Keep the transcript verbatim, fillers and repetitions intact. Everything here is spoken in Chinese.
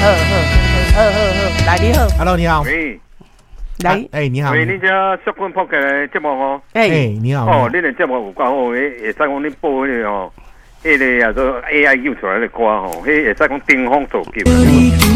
好好好，来你好 ，Hello， 你好， 喂， 来， 哎，你好， 喂，你这小棍扑起来节目哦， 哎， 哎，你好， 哦，你的节目有够好，迄会使讲你播迄个哦，迄个啊做 A I 救出来的歌吼，迄会使讲顶峰造极。